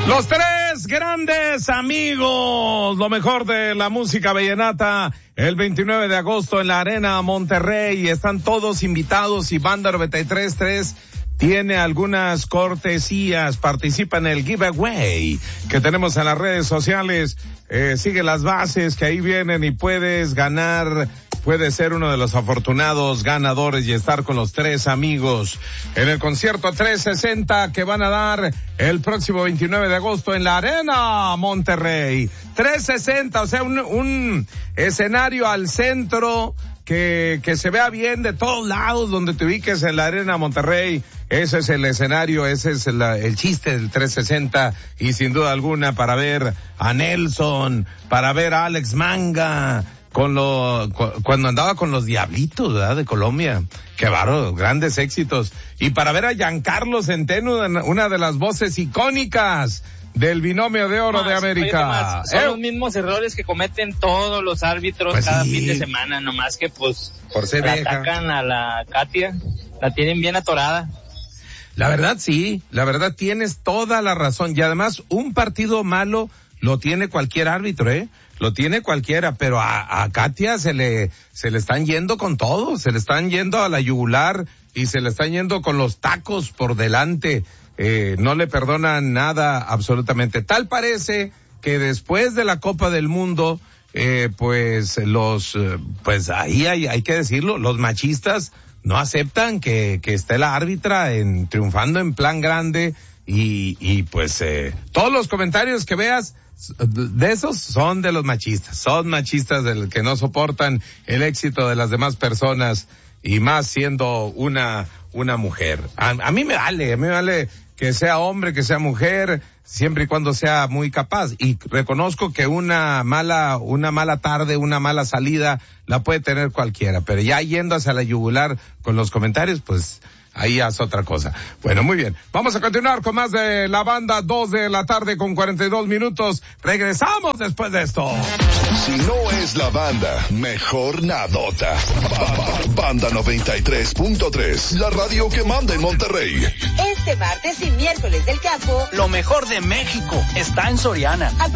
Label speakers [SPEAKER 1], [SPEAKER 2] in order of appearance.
[SPEAKER 1] Los tres grandes amigos, lo mejor de la música vallenata, el 29 de agosto en la Arena Monterrey. Están todos invitados y Banda 93.3 tiene algunas cortesías. Participa en el giveaway que tenemos en las redes sociales. Sigue las bases que ahí vienen y puedes ganar. Puedes ser uno de los afortunados ganadores y estar con los tres amigos en el concierto 360 que van a dar el próximo 29 de agosto en la Arena Monterrey. 360, o sea, un escenario al centro que se vea bien de todos lados donde te ubiques en la Arena Monterrey. Ese es el escenario, ese es el chiste del 360 y sin duda alguna para ver a Nelson, para ver a Alex Manga, cuando andaba con los Diablitos, ¿verdad? De Colombia. Qué bárbaro, grandes éxitos. Y para ver a Giancarlo Centeno, una de las voces icónicas del binomio de oro de América.
[SPEAKER 2] Oye, son los mismos errores que cometen todos los árbitros pues cada fin de semana, nomás que pues
[SPEAKER 1] por ser
[SPEAKER 2] atacan a la Katia, la tienen bien atorada.
[SPEAKER 1] La verdad sí, la verdad tienes toda la razón. Y además un partido malo lo tiene cualquier árbitro, lo tiene cualquiera, pero a Katia se le están yendo con todo, se le están yendo a la yugular y se le están yendo con los tacos por delante. No le perdonan nada absolutamente. Tal parece que después de la Copa del Mundo, pues ahí hay que decirlo, los machistas no aceptan que esté la árbitra triunfando en plan grande y pues todos los comentarios que veas de esos son de los machistas, son machistas del que no soportan el éxito de las demás personas y más siendo una mujer. A mí me vale que sea hombre, que sea mujer, siempre y cuando sea muy capaz. Y reconozco que una mala tarde, una mala salida la puede tener cualquiera, pero ya yendo hacia la yugular con los comentarios, pues ahí es otra cosa. Bueno, muy bien. Vamos a continuar con más de la banda, 2 de la tarde con 42 minutos. Regresamos después de esto.
[SPEAKER 3] Si no es la banda, mejor nadota. Banda 93.3, la radio que manda en Monterrey.
[SPEAKER 4] Este martes y miércoles del campo,
[SPEAKER 5] lo mejor de México está en Soriana.